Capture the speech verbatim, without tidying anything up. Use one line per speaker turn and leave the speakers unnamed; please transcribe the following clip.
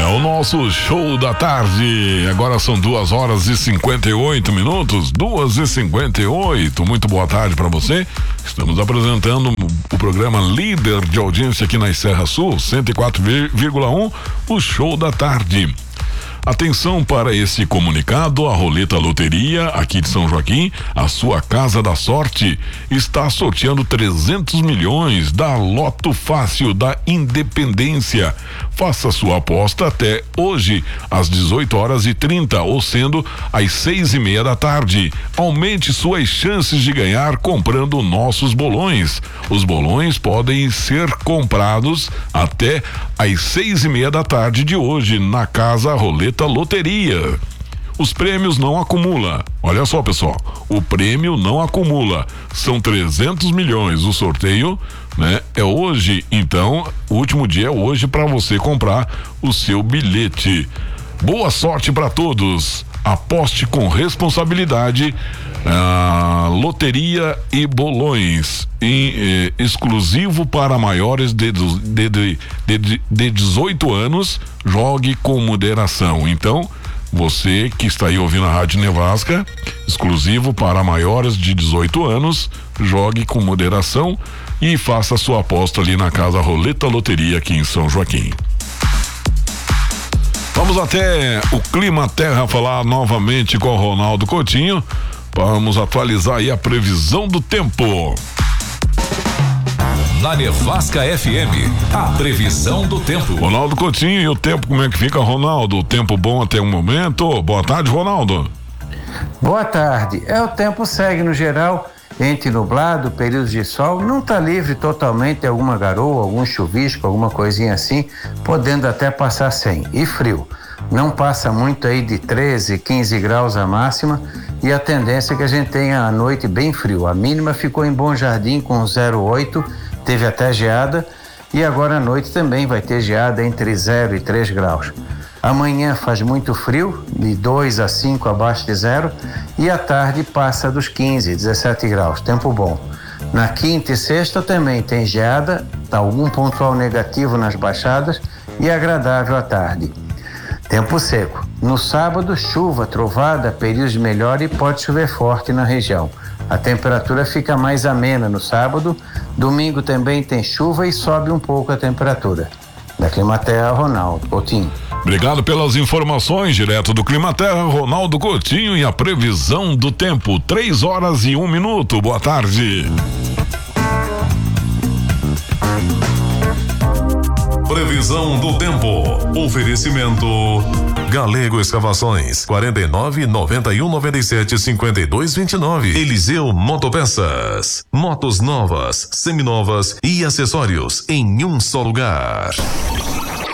o nosso show da tarde. Agora são duas horas e cinquenta e oito minutos. Duas e cinquenta e oito. Muito boa tarde para você. Estamos apresentando o programa líder de audiência aqui na Serra Sul, cento e quatro vírgula um, o show da tarde. Atenção para esse comunicado: a Roleta Loteria aqui de São Joaquim, a sua casa da sorte, está sorteando trezentos milhões da Loto Fácil da Independência. Faça sua aposta até hoje às dezoito horas e trinta, ou sendo às seis e meia da tarde. Aumente suas chances de ganhar comprando nossos bolões. Os bolões podem ser comprados até às seis e meia da tarde de hoje na Casa Roleta Loteria. Os prêmios não acumula. Olha só, pessoal, o prêmio não acumula. São trezentos milhões. O sorteio, né, é hoje. Então, o último dia é hoje para você comprar o seu bilhete. Boa sorte para todos. Aposte com responsabilidade. Ah, loteria e bolões em, eh, exclusivo para maiores de, de, de, de, de dezoito anos. Jogue com moderação. Então, você que está aí ouvindo a Rádio Nevasca, exclusivo para maiores de dezoito anos, jogue com moderação e faça sua aposta ali na Casa Roleta Loteria aqui em São Joaquim. Vamos até o Clima Terra falar novamente com o Ronaldo Coutinho. Vamos atualizar aí a previsão do tempo.
Na Nevasca F M, a previsão do tempo.
Ronaldo Coutinho, e o tempo, como é que fica, Ronaldo? O tempo bom até o momento? Boa tarde, Ronaldo.
Boa tarde. É, o tempo segue no geral entre nublado, períodos de sol, não está livre totalmente, alguma garoa, algum chuvisco, alguma coisinha assim, podendo até passar sem. E frio, não passa muito aí de treze, quinze graus a máxima, e a tendência é que a gente tenha a noite bem frio. A mínima ficou em Bom Jardim com zero vírgula oito, teve até geada, e agora à noite também vai ter geada entre zero e três graus. Amanhã faz muito frio, de dois a cinco abaixo de zero, e à tarde passa dos quinze, dezessete graus, tempo bom. Na quinta e sexta também tem geada, algum pontual negativo nas baixadas e agradável à tarde. Tempo seco. No sábado, chuva, trovada, períodos de melhora e pode chover forte na região. A temperatura fica mais amena no sábado, domingo também tem chuva e sobe um pouco a temperatura. Da Climaterra, Ronaldo Coutinho.
Obrigado pelas informações, direto do Climaterra, Ronaldo Coutinho, e a previsão do tempo, três horas e um minuto. Boa tarde.
Previsão do tempo. Oferecimento Galego Escavações, quarenta e nove, noventa e um, noventa e sete, cinquenta e dois, vinte e nove. Eliseu Motopeças. Motos novas, seminovas e acessórios em um só lugar.